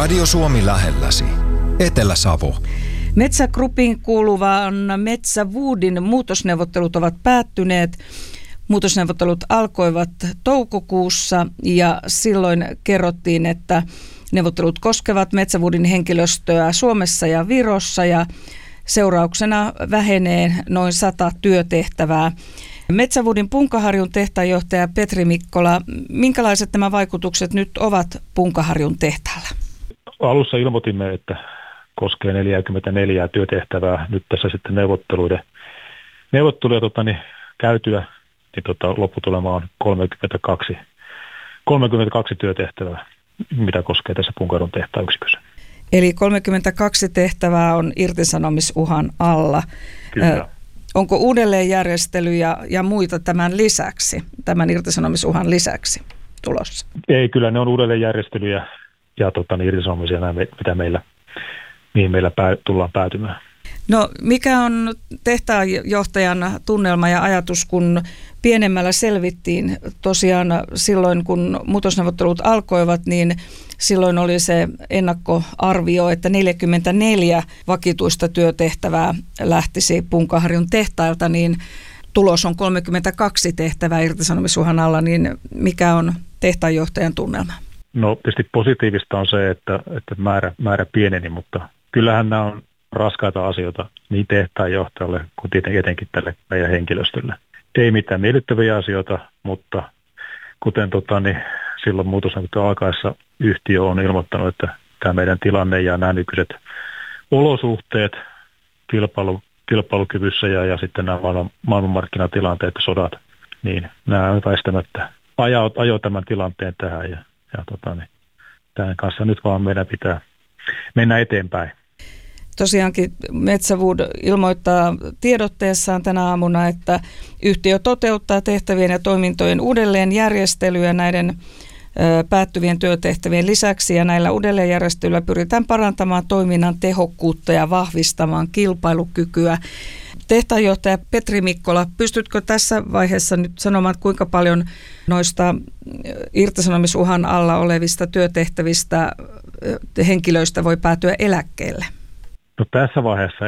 Radio Suomi lähelläsi. Etelä-Savo. Metsä Groupin kuuluvan Metsä Woodin muutosneuvottelut ovat päättyneet. Muutosneuvottelut alkoivat toukokuussa ja silloin kerrottiin, että neuvottelut koskevat Metsä Woodin henkilöstöä Suomessa ja Virossa ja seurauksena vähenee noin 100 työtehtävää. Metsä Woodin Punkaharjun tehtaanjohtaja Petri Mikkola, minkälaiset nämä vaikutukset nyt ovat Punkaharjun tehtaalla? Alussa ilmoitimme, että koskee 44 työtehtävää. Nyt tässä sitten neuvotteluja käytyä, niin lopputulema on 32 työtehtävää, mitä koskee tässä Punkaharjun tehtaayksikössä. Eli 32 tehtävää on irtisanomisuhan alla. Kyllä. Onko uudelleenjärjestelyjä ja muita tämän lisäksi, tämän irtisanomisuhan lisäksi tulossa? Ei, kyllä ne on uudelleenjärjestelyjä ja irtisanomisia, mihin meillä tullaan päätymään. No mikä on tehtaanjohtajan tunnelma ja ajatus, kun pienemmällä selvittiin tosiaan silloin, kun muutosneuvottelut alkoivat, niin silloin oli se ennakkoarvio, että 44 vakituista työtehtävää lähtisi Punkaharjun tehtailta, niin tulos on 32 tehtävää irtisanomisuhan alla, niin mikä on tehtaanjohtajan tunnelma? No tietysti positiivista on se, että määrä pieneni, mutta kyllähän nämä on raskaita asioita niin tehtaanjohtajalle kuin etenkin tälle meidän henkilöstölle. Ei mitään miellyttäviä asioita, mutta kuten silloin muutosneuvottelun alkaessa yhtiö on ilmoittanut, että tämä meidän tilanne ja nämä nykyiset olosuhteet kilpailukyvyssä ja sitten nämä maailmanmarkkinatilanteet ja sodat, niin nämä on väistämättä ajoi tämän tilanteen tähän ja tämän kanssa nyt vaan meidän pitää mennä eteenpäin. Tosiaankin Metsä Wood ilmoittaa tiedotteessaan tänä aamuna, että yhtiö toteuttaa tehtävien ja toimintojen uudelleenjärjestelyä näiden päättyvien työtehtävien lisäksi ja näillä uudelleenjärjestelyillä pyritään parantamaan toiminnan tehokkuutta ja vahvistamaan kilpailukykyä. Tehtaanjohtaja Petri Mikkola, pystytkö tässä vaiheessa nyt sanomaan, kuinka paljon noista irtisanomisuhan alla olevista työtehtävistä henkilöistä voi päätyä eläkkeelle? No tässä vaiheessa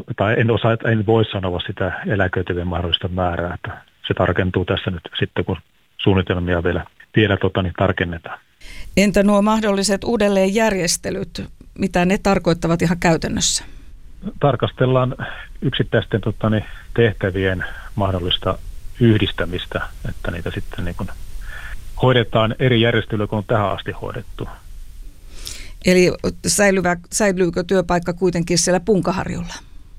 en voi sanoa sitä eläköityvien mahdollista määrää, että se tarkentuu tässä nyt sitten, kun suunnitelmia vielä tarkennetaan. Entä nuo mahdolliset uudelleenjärjestelyt, mitä ne tarkoittavat ihan käytännössä? Tarkastellaan yksittäisten tehtävien mahdollista yhdistämistä, että niitä sitten niin kuin hoidetaan eri järjestelyillä kuin on tähän asti hoidettu. Eli säilyykö työpaikka kuitenkin siellä Punkaharjulla?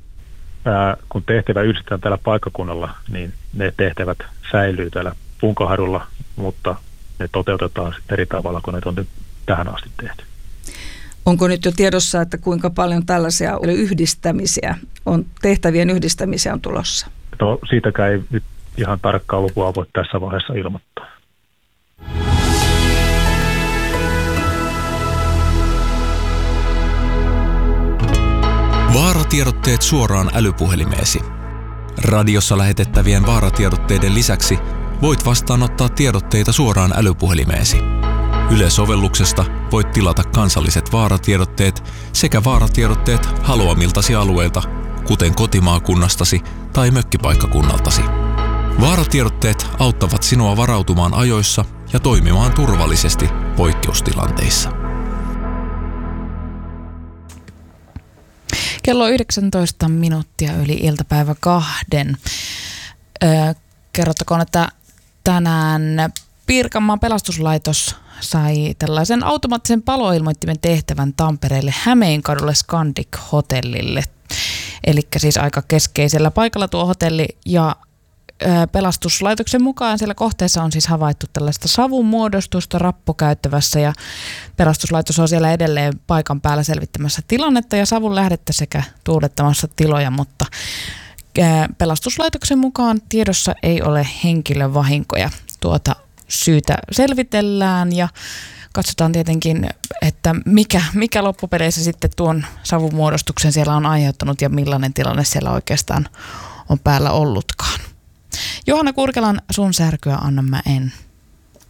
Kun tehtävä yhdistetään tällä paikkakunnalla, niin ne tehtävät säilyy täällä Punkaharjulla, mutta ne toteutetaan sitten eri tavalla, kun ne on nyt tähän asti tehty. Onko nyt jo tiedossa, että kuinka paljon tällaisia tehtävien yhdistämisiä on tulossa? No siitäkään ei nyt ihan tarkkaa lukua voi tässä vaiheessa ilmoittaa. Vaaratiedotteet suoraan älypuhelimeesi. Radiossa lähetettävien vaaratiedotteiden lisäksi voit vastaanottaa tiedotteita suoraan älypuhelimeesi. Yle-sovelluksesta voit tilata kansalliset vaaratiedotteet sekä vaaratiedotteet haluamiltasi alueilta, kuten kotimaakunnastasi tai mökkipaikkakunnaltasi. Vaaratiedotteet auttavat sinua varautumaan ajoissa ja toimimaan turvallisesti poikkeustilanteissa. Kello 19 minuuttia yli iltapäivä 2. Kerrottakoon, että tänään Pirkanmaan pelastuslaitos sai tällaisen automaattisen paloilmoittimen tehtävän Tampereelle Hämeenkadulle Scandic-hotellille. Eli siis aika keskeisellä paikalla tuo hotelli ja pelastuslaitoksen mukaan siellä kohteessa on siis havaittu tällaista savun muodostusta rappukäyttävässä ja pelastuslaitos on siellä edelleen paikan päällä selvittämässä tilannetta ja savun lähdettä sekä tuudettamassa tiloja, mutta pelastuslaitoksen mukaan tiedossa ei ole henkilövahinkoja. Tuota syytä selvitellään ja katsotaan tietenkin, että mikä loppupeleissä sitten tuon savun muodostuksen siellä on aiheuttanut ja millainen tilanne siellä oikeastaan on päällä ollutkaan. Johanna Kurkelan sun särkyä annan mä en.